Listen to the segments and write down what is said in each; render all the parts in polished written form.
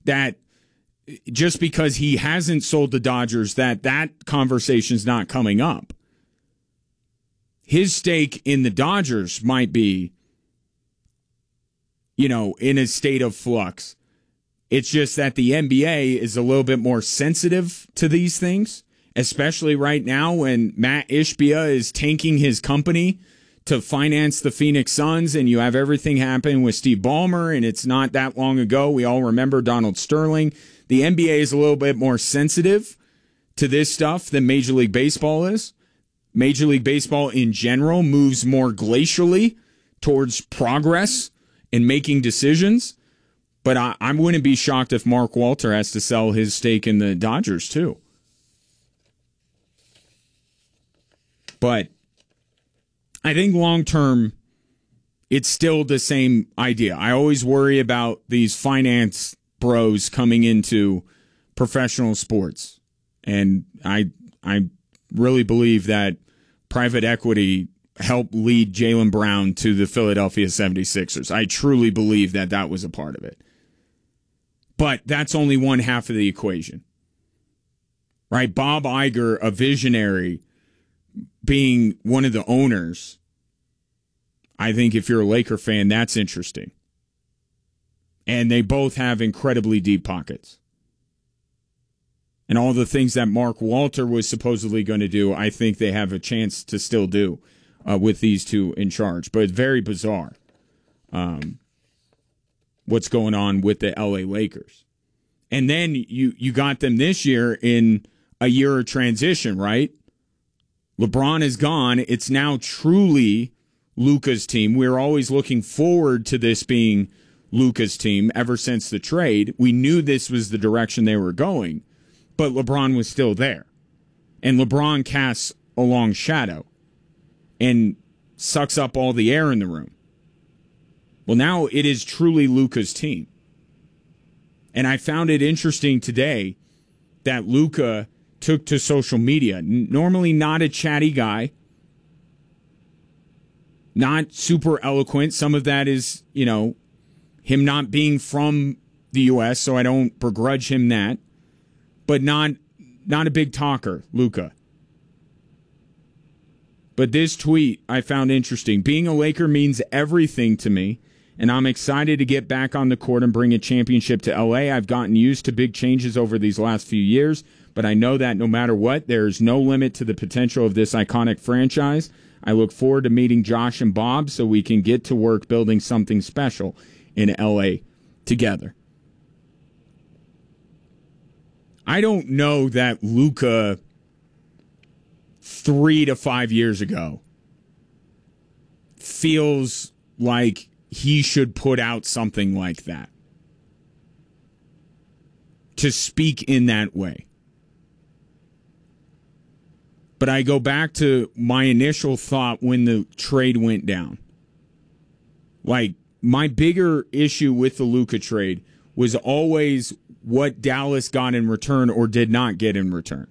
that just because he hasn't sold the Dodgers, that conversation's not coming up. His stake in the Dodgers might be, in a state of flux. It's just that the NBA is a little bit more sensitive to these things, especially right now when Matt Ishbia is tanking his company to finance the Phoenix Suns, and you have everything happen with Steve Ballmer, and it's not that long ago. We all remember Donald Sterling. The NBA is a little bit more sensitive to this stuff than Major League Baseball is. Major League Baseball in general moves more glacially towards progress and making decisions. But I wouldn't be shocked if Mark Walter has to sell his stake in the Dodgers too. But I think long term, it's still the same idea. I always worry about these finance bros coming into professional sports. And I really believe that private equity helped lead Jaylen Brown to the Philadelphia 76ers. I truly believe that was a part of it. But that's only one half of the equation. Right? Bob Iger, a visionary, being one of the owners, I think if you're a Laker fan, that's interesting. And they both have incredibly deep pockets. And all the things that Mark Walter was supposedly going to do, I think they have a chance to still do with these two in charge. But it's very bizarre what's going on with the LA Lakers. And then you got them this year in a year of transition, right? LeBron is gone. It's now truly Luka's team. We're always looking forward to this being Luka's team ever since the trade. We knew this was the direction they were going, but LeBron was still there. And LeBron casts a long shadow and sucks up all the air in the room. Well, now it is truly Luka's team. And I found it interesting today that Luka took to social media. Normally not a chatty guy, not super eloquent. Some of that is, him not being from the U.S., so I don't begrudge him that. But not a big talker, Luka. But this tweet I found interesting. Being a Laker means everything to me, and I'm excited to get back on the court and bring a championship to L.A. I've gotten used to big changes over these last few years, but I know that no matter what, there's no limit to the potential of this iconic franchise. I look forward to meeting Josh and Bob so we can get to work building something special in L.A. together. I don't know that Luka 3 to 5 years ago feels like he should put out something like that, to speak in that way. But I go back to my initial thought when the trade went down. Like, my bigger issue with the Luka trade was always what Dallas got in return or did not get in return.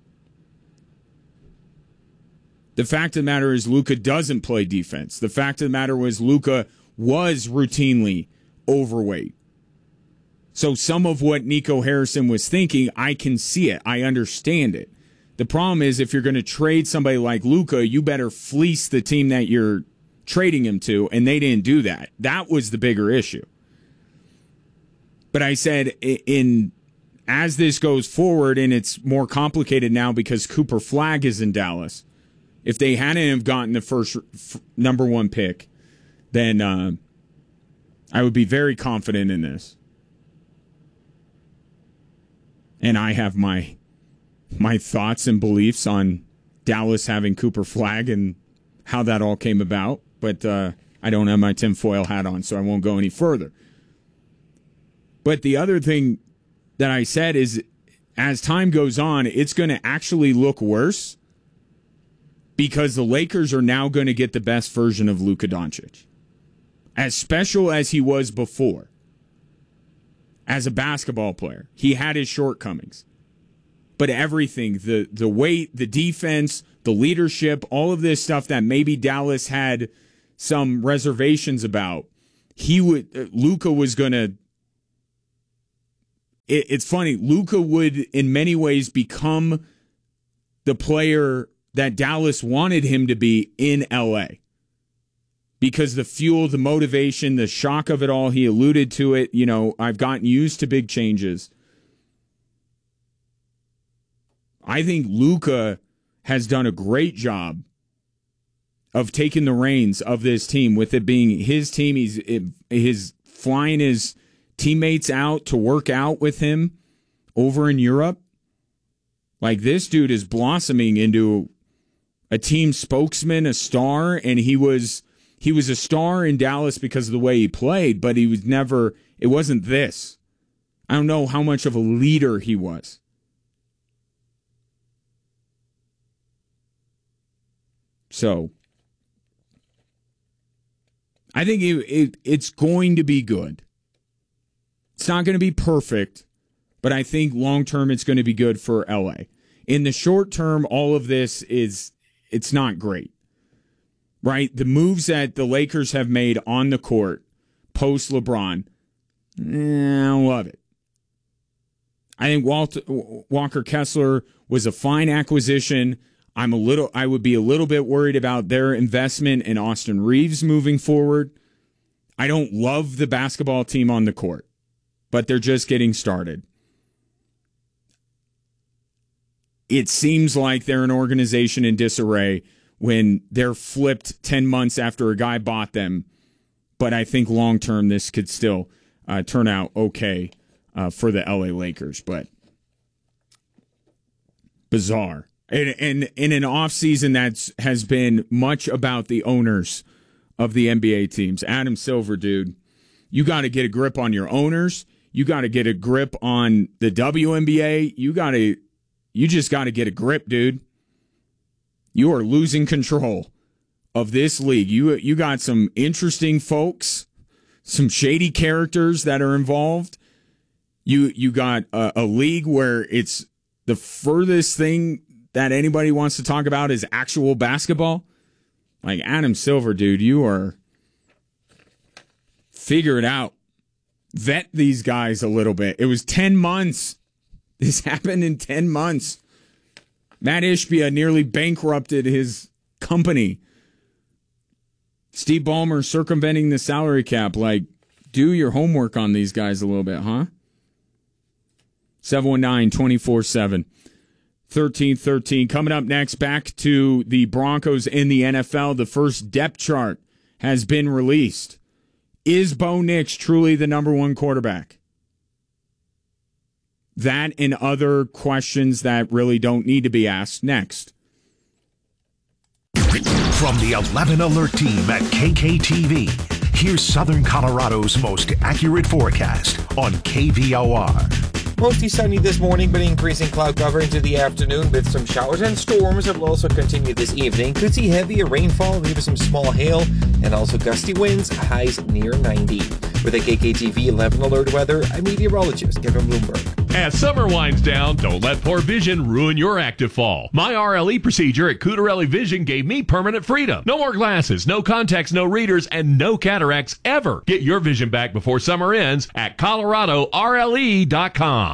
The fact of the matter is Luka doesn't play defense. The fact of the matter was Luka was routinely overweight. So some of what Nico Harrison was thinking, I can see it. I understand it. The problem is if you're going to trade somebody like Luka, you better fleece the team that you're trading him to, and they didn't do that. That was the bigger issue. But I said, as this goes forward, and it's more complicated now because Cooper Flagg is in Dallas, if they hadn't have gotten the first number one pick, then I would be very confident in this. And I have my thoughts and beliefs on Dallas having Cooper Flagg and how that all came about. But I don't have my tinfoil hat on, so I won't go any further. But the other thing that I said is, as time goes on, it's going to actually look worse because the Lakers are now going to get the best version of Luka Doncic. As special as he was before, as a basketball player, he had his shortcomings. But everything, the weight, the defense, the leadership, all of this stuff that maybe Dallas had some reservations about, Luka was going to it's funny. Luka would, in many ways, become the player that Dallas wanted him to be in LA. Because the fuel, the motivation, the shock of it all, he alluded to it. You know, I've gotten used to big changes. I think Luka has done a great job of taking the reins of this team, with it being his team. He's flying his teammates out to work out with him over in Europe. Like, this dude is blossoming into a team spokesman, a star, and he was a star in Dallas because of the way he played, but he was never, it wasn't this. I don't know how much of a leader he was. So, I think it's going to be good. It's not going to be perfect, but I think long-term it's going to be good for LA. In the short term, all of this it's not great, right? The moves that the Lakers have made on the court post-LeBron, I don't love it. I think Walker Kessler was a fine acquisition. I would be a little bit worried about their investment in Austin Reeves moving forward. I don't love the basketball team on the court, but they're just getting started. It seems like they're an organization in disarray when they're flipped 10 months after a guy bought them. But I think long-term this could still turn out okay for the LA Lakers. But bizarre. And in an offseason that has been much about the owners of the NBA teams. Adam Silver, dude, you got to get a grip on your owners. You got to get a grip on the WNBA. You just got to get a grip, dude. You are losing control of this league. You got some interesting folks, some shady characters that are involved. You got a league where it's the furthest thing that anybody wants to talk about is actual basketball. Like, Adam Silver, dude, you are, figure it out. Vet these guys a little bit. It was 10 months. This happened in 10 months. Matt Ishbia nearly bankrupted his company. Steve Ballmer circumventing the salary cap. Like, do your homework on these guys a little bit, huh? 719-24-7. 13-13. Coming up next, back to the Broncos in the NFL. The first depth chart has been released. Is Bo Nix truly the number one quarterback? That and other questions that really don't need to be asked next. From the 11 Alert team at KKTV, here's Southern Colorado's most accurate forecast on KVOR. Mostly sunny this morning, but increasing cloud cover into the afternoon with some showers and storms that will also continue this evening. Could see heavier rainfall, maybe some small hail, and also gusty winds, highs near 90. With the KKTV 11 Alert weather, I'm meteorologist Kevin Bloomberg. As summer winds down, don't let poor vision ruin your active fall. My RLE procedure at Cutarelli Vision gave me permanent freedom. No more glasses, no contacts, no readers, and no cataracts ever. Get your vision back before summer ends at ColoradoRLE.com.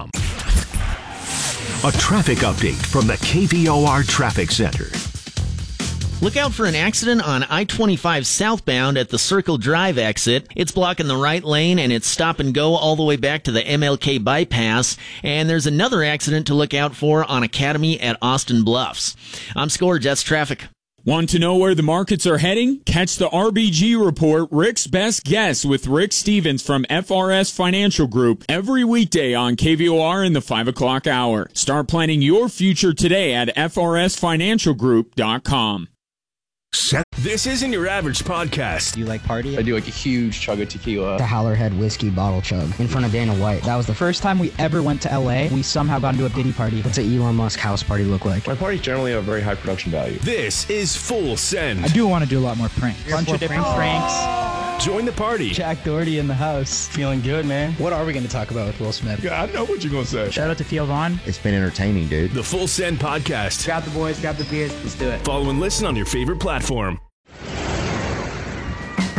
A traffic update from the KVOR Traffic Center. Look out for an accident on I-25 southbound at the Circle Drive exit. It's blocking the right lane and it's stop and go all the way back to the MLK bypass. And there's another accident to look out for on Academy at Austin Bluffs. I'm Score Jets Traffic. Want to know where the markets are heading? Catch the RBG Report, Rick's Best Guess with Rick Stevens from FRS Financial Group every weekday on KVOR in the 5 o'clock hour. Start planning your future today at FRSFinancialGroup.com. This isn't your average podcast. Do you like party? I do like a huge chug of tequila. The Howlerhead whiskey bottle chug in front of Dana White. That was the first time we ever went to LA. We somehow got into a Diddy party. What's an Elon Musk house party look like? My parties generally have very high production value. This is Full Send. I do want to do a lot more pranks. Bunch of different pranks. Join the party. Jack Doherty in the house. Feeling good, man. What are we going to talk about with Will Smith? Yeah, I know what you're going to say. Shout out to Theo Vaughn. It's been entertaining, dude. The Full Send Podcast. Grab the boys, grab the beers, let's do it. Follow and listen on your favorite platform.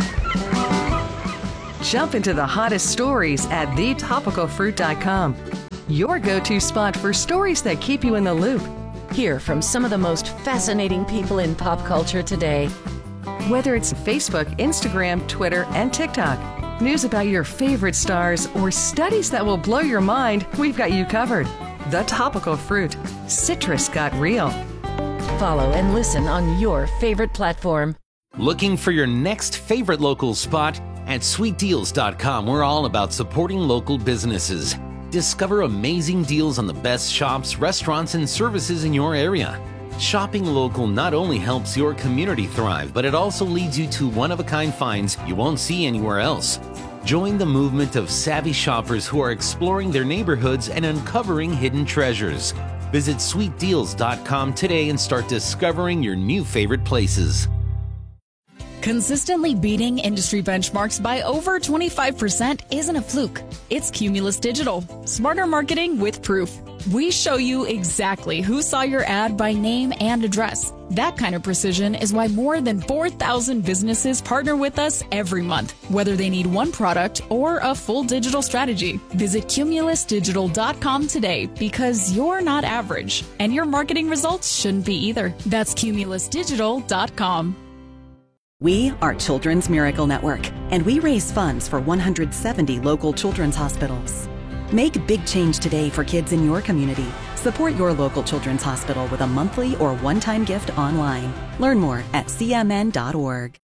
Jump into the hottest stories at thetopicalfruit.com. your go-to spot for stories that keep you in the loop. Hear from some of the most fascinating people in pop culture today. Whether it's Facebook, Instagram, Twitter, and TikTok, news about your favorite stars, or studies that will blow your mind, we've got you covered. The Topical Fruit. Citrus got real. Follow and listen on your favorite platform. Looking for your next favorite local spot? At sweetdeals.com, we're all about supporting local businesses. Discover amazing deals on the best shops, restaurants, and services in your area. Shopping local not only helps your community thrive, but it also leads you to one-of-a-kind finds you won't see anywhere else. Join the movement of savvy shoppers who are exploring their neighborhoods and uncovering hidden treasures. Visit sweetdeals.com today and start discovering your new favorite places. Consistently beating industry benchmarks by over 25% isn't a fluke. It's Cumulus Digital. Smarter marketing with proof. We show you exactly who saw your ad by name and address. That kind of precision is why more than 4,000 businesses partner with us every month, whether they need one product or a full digital strategy. Visit cumulusdigital.com today because you're not average, and your marketing results shouldn't be either. That's cumulusdigital.com. We are Children's Miracle Network, and we raise funds for 170 local children's hospitals. Make big change today for kids in your community. Support your local children's hospital with a monthly or one-time gift online. Learn more at cmn.org.